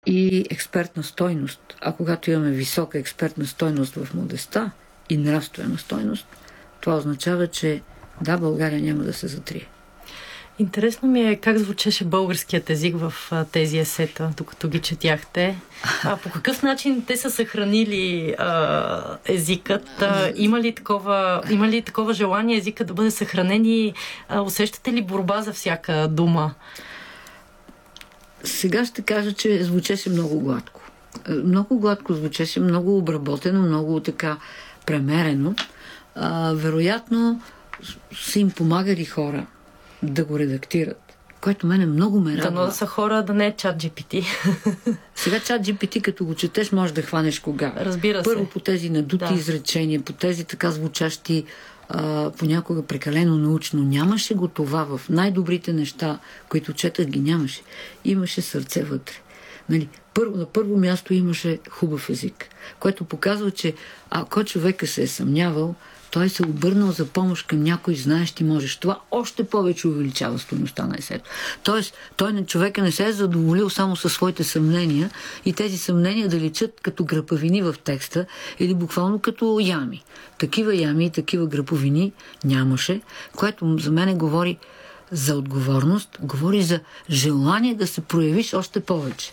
и експертна стойност. А когато имаме висока експертна стойност в младежта и нравствена стойност, това означава, че да, България няма да се затрие. Интересно ми е как звучеше българският език в тези есета, докато ги четяхте. По какъв начин те са съхранили езикът? Има ли такова желание езикът да бъде съхранен и усещате ли борба за всяка дума? Сега ще кажа, че звучеше много гладко. Много гладко звучеше, много обработено, много така премерено. Вероятно са им помагали хора да го редактират, което мене много ме радва. Да са хора, да не е чат GPT. Сега чат GPT, като го четеш, може да хванеш кога. Разбира се. Първо по тези надути изречения, по тези така звучащи понякога прекалено научно. Нямаше го това в най-добрите неща, които четах, ги нямаше. Имаше сърце вътре. Нали? На първо място имаше хубав език, което показва, че ако човека се е съмнявал, той се обърнал за помощ към някой, знаеш, ти можеш. Това още повече увеличава стойността на есето. Тоест, човека не се е задоволил само със своите съмнения и тези съмнения да личат като гръпавини в текста или буквално като ями. Такива ями и такива гръповини нямаше, което за мене говори за отговорност, говори за желание да се проявиш още повече.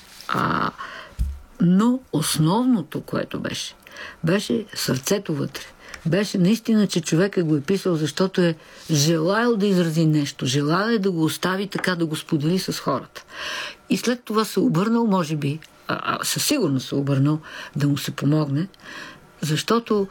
Но основното, което беше сърцето вътре. Беше наистина, че човекът го е писал, защото е желаял да изрази нещо, желаял да го остави така, да го сподели с хората. И след това се обърнал, може би, със сигурност се обърнал да му се помогне, защото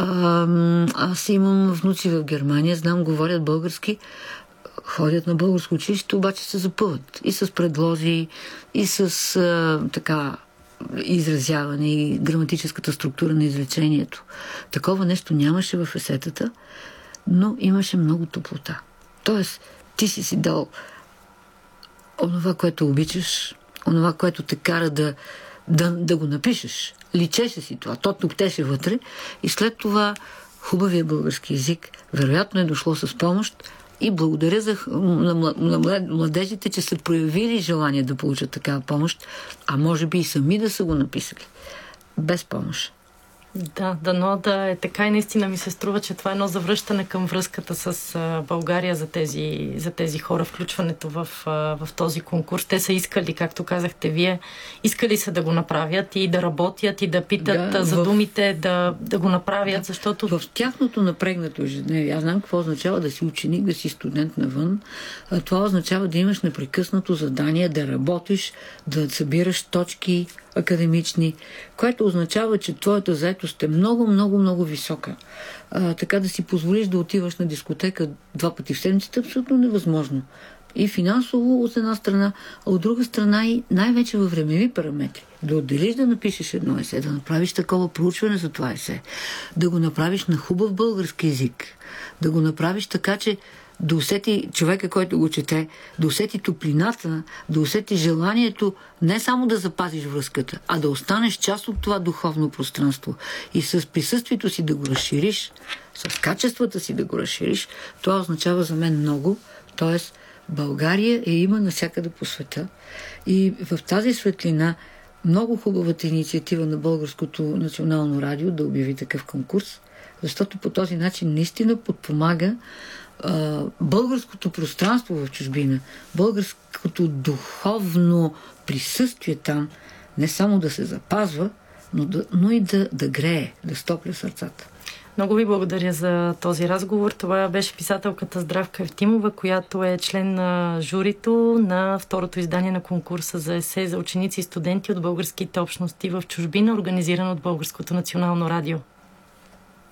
аз имам внуци в Германия, знам, говорят български, ходят на българско училище, обаче се запъват и с предлози, и с така изразяване и граматическата структура на изречението. Такова нещо нямаше в есетата, но имаше много топлота. Тоест, ти си дал онова, което обичаш, онова, което те кара да го напишеш. Личеше си това, то топтеше вътре и след това хубавия български език вероятно е дошло с помощ и благодаря на младежите, че са проявили желание да получат такава помощ, а може би и сами да са го написали. Без помощ. Да, дано да е така и наистина ми се струва, че това е едно завръщане към връзката с България за тези хора, включването в този конкурс. Те са искали, както казахте вие, искали са да го направят и да работят и да питат за думите, да го направят, защото... В тяхното напрегнато ежедневие, аз знам какво означава да си ученик, да си студент навън. Това означава да имаш непрекъснато задание, да работиш, да събираш точки академични, което означава, че твоята заетост е много, много, много висока. Така да си позволиш да отиваш на дискотека 2 пъти в седмицата е абсолютно невъзможно. И финансово от една страна, а от друга страна и най-вече във времеви параметри. Да отделиш да напишеш едно есе, да направиш такова проучване за това есе, да го направиш на хубав български език, да го направиш така, че да усети човека, който го чете, да усети топлината, да усети желанието не само да запазиш връзката, а да останеш част от това духовно пространство и с присъствието си да го разшириш, с качествата си да го разшириш. Това означава за мен много, т.е. България има навсякъде по света и в тази светлина много хубавата инициатива на Българското национално радио да обяви такъв конкурс, защото по този начин наистина подпомага българското пространство в чужбина, българското духовно присъствие там, не само да се запазва, но и да грее, да стопля сърцата. Много ви благодаря за този разговор. Това беше писателката Здравка Евтимова, която е член на журито на второто издание на конкурса за есе за ученици и студенти от българските общности в чужбина, организиран от Българското национално радио.